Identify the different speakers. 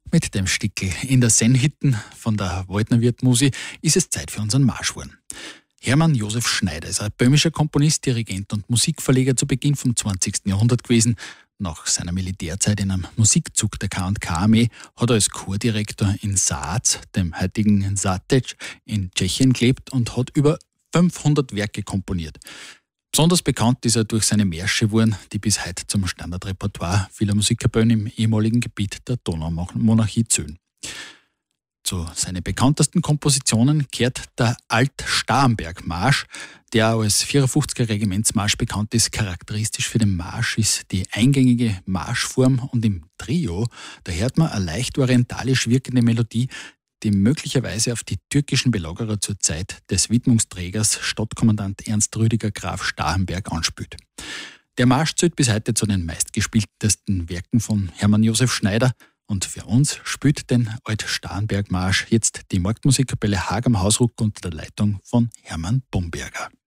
Speaker 1: Mit dem Stickel in der Sennhütten von der Waldner Wirtmusi ist es Zeit für unseren Marsch geworden. Hermann Josef Schneider ist ein böhmischer Komponist, Dirigent und Musikverleger zu Beginn vom 20. Jahrhundert gewesen. Nach seiner Militärzeit in einem Musikzug der K&K-Armee hat er als Chordirektor in Saac, dem heutigen Sátec, in Tschechien gelebt und hat über 500 Werke komponiert. Besonders bekannt ist er durch seine Märsche geworden, die bis heute zum Standardrepertoire vieler Musikkapellen im ehemaligen Gebiet der Donaumonarchie zählen. Zu seinen bekanntesten Kompositionen gehört der Alt-Starnberg-Marsch, der als 54er Regimentsmarsch bekannt ist. Charakteristisch für den Marsch ist die eingängige Marschform und im Trio, da hört man eine leicht orientalisch wirkende Melodie, die möglicherweise auf die türkischen Belagerer zur Zeit des Widmungsträgers Stadtkommandant Ernst Rüdiger Graf Starhemberg anspielt. Der Marsch zählt bis heute zu den meistgespieltesten Werken von Hermann Josef Schneider. Und für uns spielt den Alt-Starnberg-Marsch jetzt die Marktmusikkapelle Haag am Hausruck unter der Leitung von Hermann Bumberger.